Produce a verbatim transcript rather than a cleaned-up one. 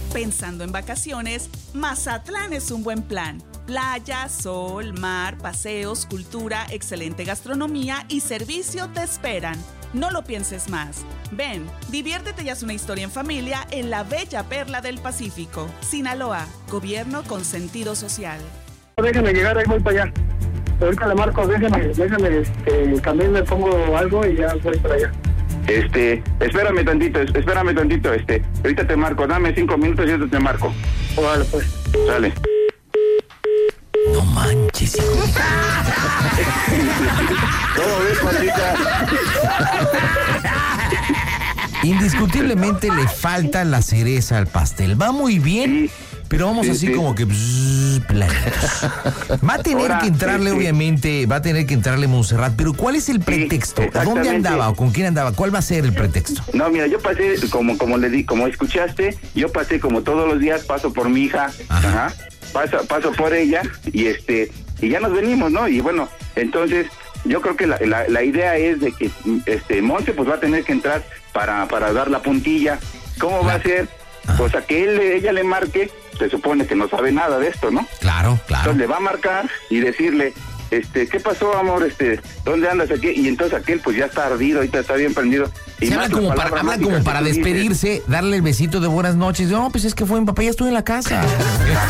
Pensando en vacaciones, Mazatlán es un buen plan. Playa, sol, mar, paseos, cultura, excelente gastronomía y servicio te esperan. No lo pienses más. Ven, diviértete y haz una historia en familia en la bella perla del Pacífico. Sinaloa, gobierno con sentido social. Déjame llegar, ahí voy para allá. Ahorita le marco, déjame, déjame, este, también me pongo algo y ya voy para allá. Este, espérame tantito, espérame tantito, este, ahorita te marco, dame cinco minutos y yo te marco. Órale, pues. Sale. No manches, hijo. ¿Cómo ves, Juanita? Indiscutiblemente le falta la cereza al pastel. Va muy bien, Sí. pero vamos Sí, así sí. como que bzz, planitos. Va a tener Ahora, que entrarle, sí, sí. obviamente, va a tener que entrarle Montserrat, pero ¿cuál es el pretexto? ¿Dónde exactamente. andaba o con quién andaba? ¿Cuál va a ser el pretexto? No, mira, yo pasé, como como le di, como escuchaste, yo pasé como todos los días, paso por mi hija, Ajá. ajá, paso, paso por ella, y este, y ya nos venimos, ¿no? Y bueno, entonces, yo creo que la, la, la idea es de que este Monse pues va a tener que entrar para, para dar la puntilla. ¿Cómo va a ser? Pues a que él, ella le marque, se supone que no sabe nada de esto, ¿no? Claro, claro. Entonces le va a marcar y decirle, este, ¿qué pasó, amor? Este, ¿dónde andas aquí? Y entonces aquel pues ya está ardido, ahorita está bien prendido. Y Se más habla las como para, palabras habla como mágicas para que tú dices. despedirse, darle el besito de buenas noches. No, pues es que fue mi papá, ya estuve en la casa.